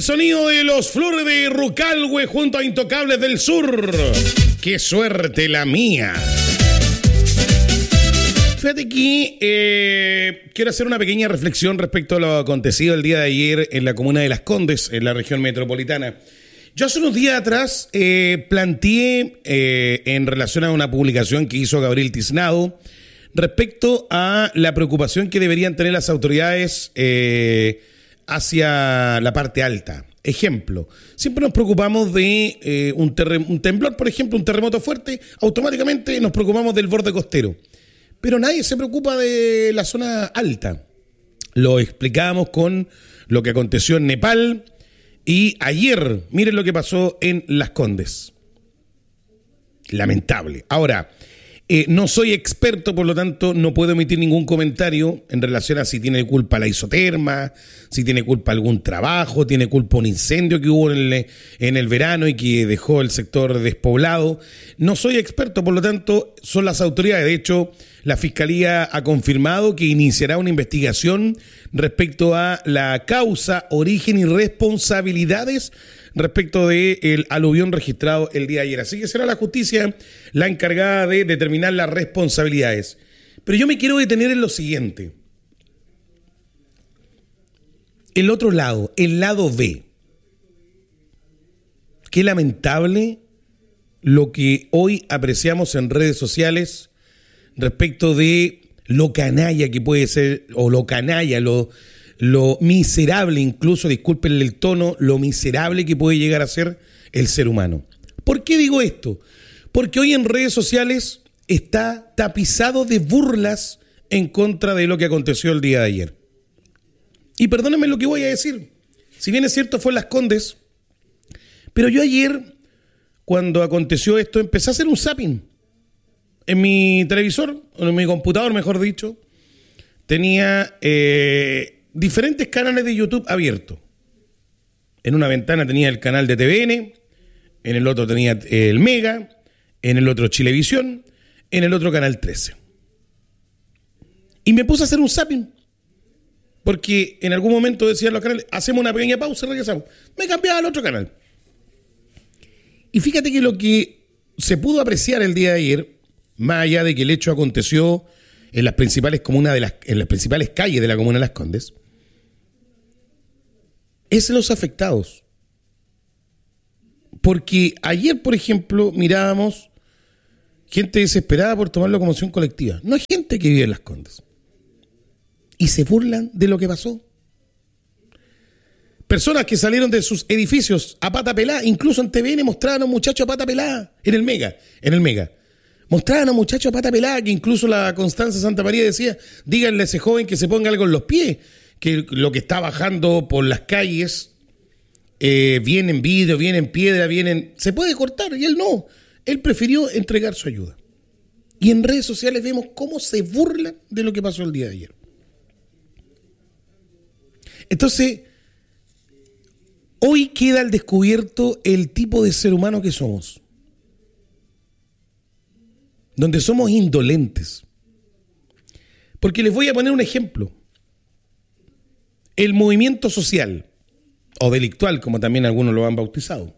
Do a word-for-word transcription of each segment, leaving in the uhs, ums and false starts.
sonido de los Flores de Rucalhue junto a Intocables del Sur. ¡Qué suerte la mía! Fíjate que eh, quiero hacer una pequeña reflexión respecto a lo acontecido el día de ayer en la comuna de Las Condes, en la región metropolitana. Yo hace unos días atrás eh, planteé eh, en relación a una publicación que hizo Gabriel Tiznado respecto a la preocupación que deberían tener las autoridades eh, hacia la parte alta. Ejemplo, siempre nos preocupamos de eh, un, terre- un temblor, por ejemplo, un terremoto fuerte, automáticamente nos preocupamos del borde costero. Pero nadie se preocupa de la zona alta. Lo explicamos con lo que aconteció en Nepal y ayer, miren lo que pasó en Las Condes. Lamentable. Ahora, eh, no soy experto, por lo tanto no puedo emitir ningún comentario en relación a si tiene culpa la isoterma, si tiene culpa algún trabajo, tiene culpa un incendio que hubo en el, en el verano y que dejó el sector despoblado. No soy experto, por lo tanto son las autoridades. De hecho, la Fiscalía ha confirmado que iniciará una investigación respecto a la causa, origen y responsabilidades respecto del aluvión registrado el día de ayer. Así que será la justicia la encargada de determinar las responsabilidades. Pero yo me quiero detener en lo siguiente. El otro lado, el lado B. Qué lamentable lo que hoy apreciamos en redes sociales respecto de lo canalla que puede ser, o lo canalla, lo, lo miserable incluso, discúlpenle el tono, lo miserable que puede llegar a ser el ser humano. ¿Por qué digo esto? Porque hoy en redes sociales está tapizado de burlas en contra de lo que aconteció el día de ayer. Y perdónenme lo que voy a decir, si bien es cierto fue en Las Condes, pero yo ayer, cuando aconteció esto, empecé a hacer un zapping. En mi televisor, o en mi computador, mejor dicho, tenía eh, diferentes canales de YouTube abiertos. En una ventana tenía el canal de T V N, en el otro tenía el Mega, en el otro Chilevisión, en el otro Canal trece. Y me puse a hacer un zapping, porque en algún momento decían los canales, hacemos una pequeña pausa y regresamos. Me cambiaba al otro canal. Y fíjate que lo que se pudo apreciar el día de ayer, más allá de que el hecho aconteció en las principales comunas de las, en las principales calles de la comuna de Las Condes, es los afectados. Porque ayer, por ejemplo, mirábamos gente desesperada por tomar locomoción colectiva. No hay gente que vive en Las Condes. Y se burlan de lo que pasó. Personas que salieron de sus edificios a pata pelada, incluso en T V N mostraban a un muchacho a pata pelada, en el Mega, en el Mega. Mostraban a un muchacho a pata pelada, que incluso la Constanza Santa María decía, díganle a ese joven que se ponga algo en los pies, que lo que está bajando por las calles eh, viene en vidrio, viene en piedra, viene en... se puede cortar, y él no. Él prefirió entregar su ayuda. Y en redes sociales vemos cómo se burlan de lo que pasó el día de ayer. Entonces, hoy queda al descubierto el tipo de ser humano que somos. Donde somos indolentes. Porque les voy a poner un ejemplo. El movimiento social, o delictual, como también algunos lo han bautizado,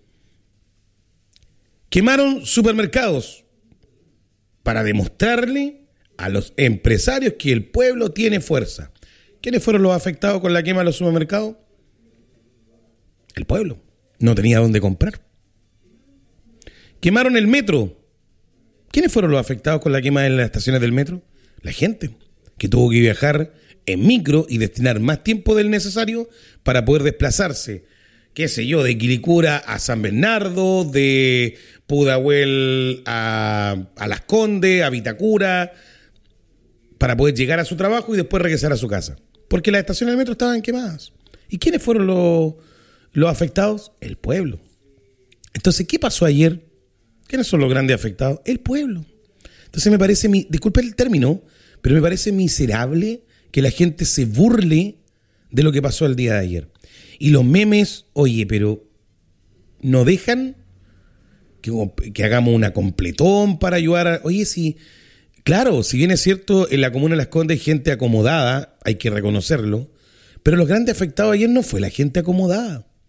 quemaron supermercados para demostrarle a los empresarios que el pueblo tiene fuerza. ¿Quiénes fueron los afectados con la quema de los supermercados? El pueblo. No tenía dónde comprar. Quemaron el metro. ¿Quiénes fueron los afectados con la quema de las estaciones del metro? La gente, que tuvo que viajar en micro y destinar más tiempo del necesario para poder desplazarse, qué sé yo, de Quilicura a San Bernardo, de Pudahuel a, a Las Condes, a Vitacura, para poder llegar a su trabajo y después regresar a su casa. Porque las estaciones del metro estaban quemadas. ¿Y quiénes fueron los, los afectados? El pueblo. Entonces, ¿qué pasó ayer? ¿Quiénes son los grandes afectados? El pueblo. Entonces me parece, disculpe el término, pero me parece miserable que la gente se burle de lo que pasó el día de ayer. Y los memes, oye, pero no dejan que, que hagamos una completón para ayudar a... Oye, si, claro, si bien es cierto, en la comuna de Las Condes hay gente acomodada, hay que reconocerlo, pero los grandes afectados ayer no fue la gente acomodada.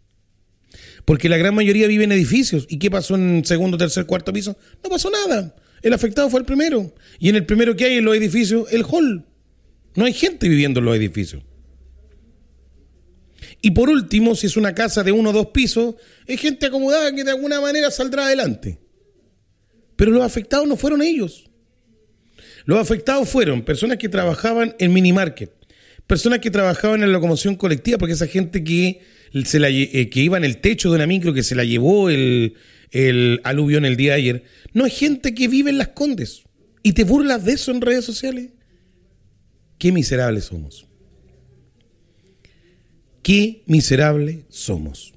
Porque la gran mayoría vive en edificios. ¿Y qué pasó en segundo, tercer, cuarto piso? No pasó nada. El afectado fue el primero. Y en el primero que hay en los edificios, el hall. No hay gente viviendo en los edificios. Y por último, si es una casa de uno o dos pisos, hay gente acomodada que de alguna manera saldrá adelante. Pero los afectados no fueron ellos. Los afectados fueron personas que trabajaban en minimarket, personas que trabajaban en la locomoción colectiva, porque esa gente que, se la, eh, que iba en el techo de una micro, que se la llevó el, el aluvión el día de ayer, no hay gente que vive en Las Condes. ¿Y te burlas de eso en redes sociales? Qué miserables somos. Qué miserables somos.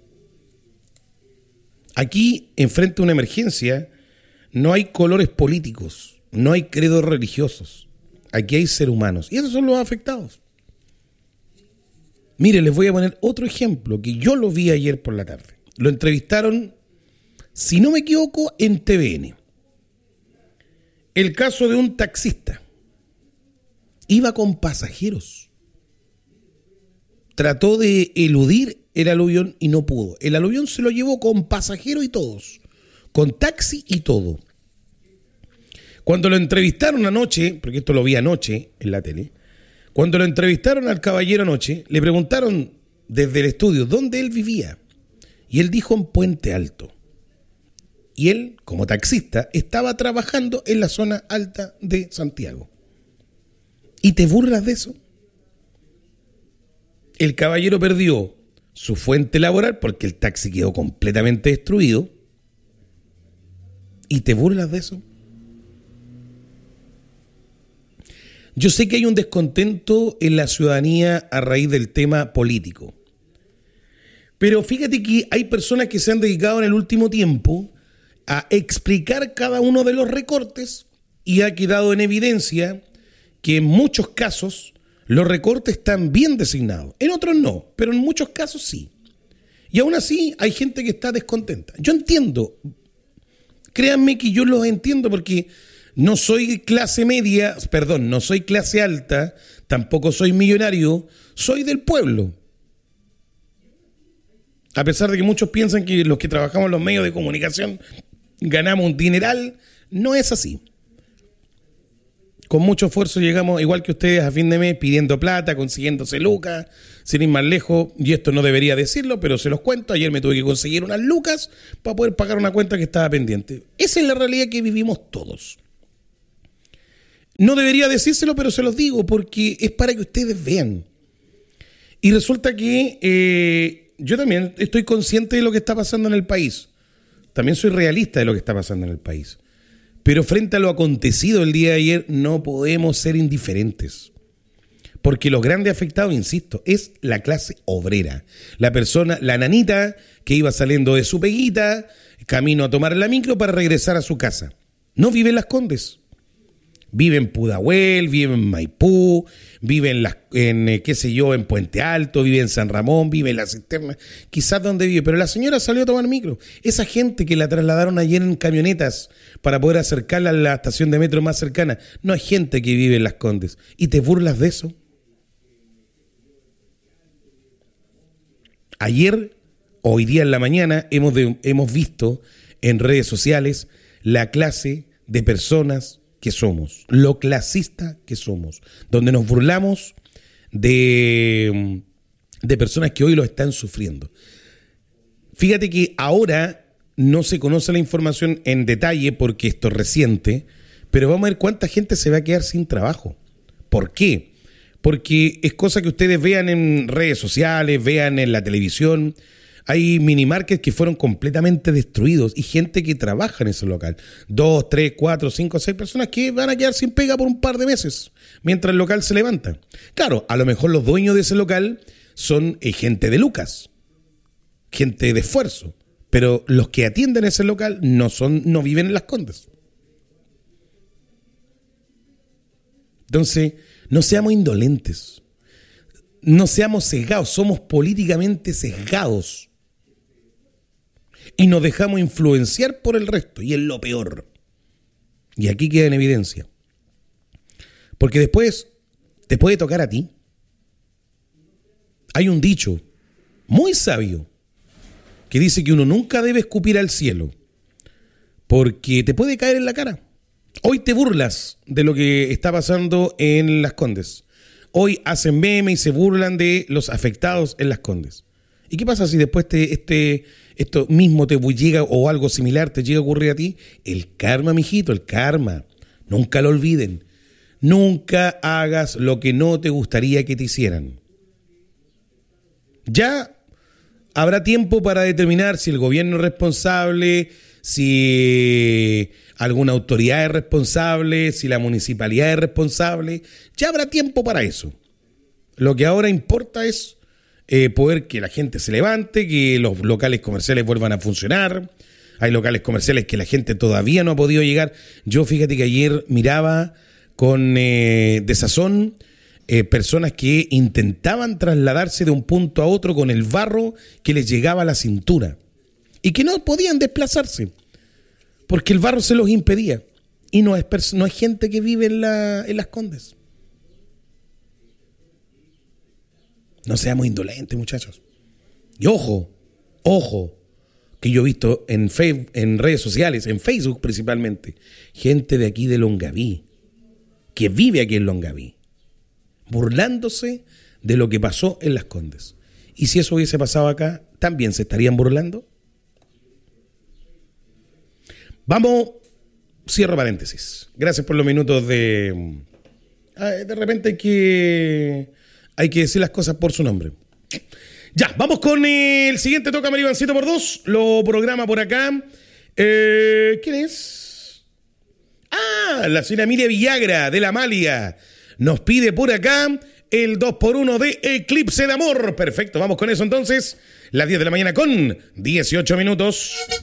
Aquí, enfrente a una emergencia, no hay colores políticos, no hay credos religiosos. Aquí hay seres humanos. Y esos son los afectados. Mire, les voy a poner otro ejemplo que yo lo vi ayer por la tarde. Lo entrevistaron, si no me equivoco, en T V N. El caso de un taxista. Iba con pasajeros. Trató de eludir el aluvión y no pudo. El aluvión se lo llevó con pasajeros y todos. Con taxi y todo. Cuando lo entrevistaron anoche, porque esto lo vi anoche en la tele, cuando lo entrevistaron al caballero anoche, le preguntaron desde el estudio dónde él vivía. Y él dijo en Puente Alto. Y él, como taxista, estaba trabajando en la zona alta de Santiago. ¿Y te burlas de eso? El caballero perdió su fuente laboral porque el taxi quedó completamente destruido. ¿Y te burlas de eso? Yo sé que hay un descontento en la ciudadanía a raíz del tema político. Pero fíjate que hay personas que se han dedicado en el último tiempo a explicar cada uno de los recortes y ha quedado en evidencia que en muchos casos los recortes están bien designados. En otros no, pero en muchos casos sí. Y aún así hay gente que está descontenta. Yo entiendo, créanme que yo los entiendo porque no soy clase media, perdón, no soy clase alta, tampoco soy millonario, soy del pueblo. A pesar de que muchos piensan que los que trabajamos en los medios de comunicación ganamos un dineral, no es así. Con mucho esfuerzo llegamos, igual que ustedes, a fin de mes pidiendo plata, consiguiéndose lucas, sin ir más lejos, y esto no debería decirlo, pero se los cuento, ayer me tuve que conseguir unas lucas para poder pagar una cuenta que estaba pendiente. Esa es la realidad que vivimos todos. No debería decírselo, pero se los digo, porque es para que ustedes vean. Y resulta que eh, yo también estoy consciente de lo que está pasando en el país. También soy realista de lo que está pasando en el país. Pero frente a lo acontecido el día de ayer, no podemos ser indiferentes. Porque los grandes afectados, insisto, es la clase obrera. La persona, la nanita que iba saliendo de su peguita, camino a tomar la micro para regresar a su casa. No vive en Las Condes. Vive en Pudahuel, vive en Maipú, vive en, las, en eh, qué sé yo, en Puente Alto, vive en San Ramón, vive en La Cisterna, quizás donde vive. Pero la señora salió a tomar micro. Esa gente que la trasladaron ayer en camionetas para poder acercarla a la estación de metro más cercana, no hay gente que vive en Las Condes. ¿Y te burlas de eso? Ayer, hoy día en la mañana, hemos, de, hemos visto en redes sociales la clase de personas que somos, lo clasista que somos, donde nos burlamos de, de personas que hoy lo están sufriendo. Fíjate que ahora no se conoce la información en detalle porque esto es reciente, pero vamos a ver cuánta gente se va a quedar sin trabajo. ¿Por qué? Porque es cosa que ustedes vean en redes sociales, vean en la televisión. Hay minimarkets que fueron completamente destruidos y gente que trabaja en ese local. Dos, tres, cuatro, cinco, seis personas que van a quedar sin pega por un par de meses mientras el local se levanta. Claro, a lo mejor los dueños de ese local son eh, gente de lucas, gente de esfuerzo, pero los que atienden ese local no son, no viven en Las Condes. Entonces, no seamos indolentes, no seamos sesgados, somos políticamente sesgados. Y nos dejamos influenciar por el resto, y es lo peor. Y aquí queda en evidencia. Porque después te puede tocar a ti. Hay un dicho muy sabio que dice que uno nunca debe escupir al cielo, porque te puede caer en la cara. Hoy te burlas de lo que está pasando en Las Condes. Hoy hacen meme y se burlan de los afectados en Las Condes. ¿Y qué pasa si después te, este, esto mismo te llega o algo similar te llega a ocurrir a ti? El karma, mijito, el karma. Nunca lo olviden. Nunca hagas lo que no te gustaría que te hicieran. Ya habrá tiempo para determinar si el gobierno es responsable, si alguna autoridad es responsable, si la municipalidad es responsable. Ya habrá tiempo para eso. Lo que ahora importa es eh, poder que la gente se levante, que los locales comerciales vuelvan a funcionar. Hay locales comerciales que la gente todavía no ha podido llegar. Yo fíjate que ayer miraba con eh, desazón eh, personas que intentaban trasladarse de un punto a otro con el barro que les llegaba a la cintura y que no podían desplazarse porque el barro se los impedía. Y no es, pers- no es gente que vive en, la, en Las Condes. No seamos indolentes, muchachos. Y ojo, ojo, que yo he visto en, fe- en redes sociales, en Facebook principalmente, gente de aquí de Longaví, que vive aquí en Longaví, burlándose de lo que pasó en Las Condes. Y si eso hubiese pasado acá, ¿también se estarían burlando? Vamos, cierro paréntesis. Gracias por los minutos de... De repente hay que, hay que decir las cosas por su nombre. Ya, vamos con el siguiente Toca Maribancito por dos. Lo programa por acá. Eh, ¿Quién es? Ah, la señora Emilia Villagra de La Amalia. Nos pide por acá el dos por uno de Eclipse de Amor. Perfecto, vamos con eso entonces. Las diez de la mañana con dieciocho minutos.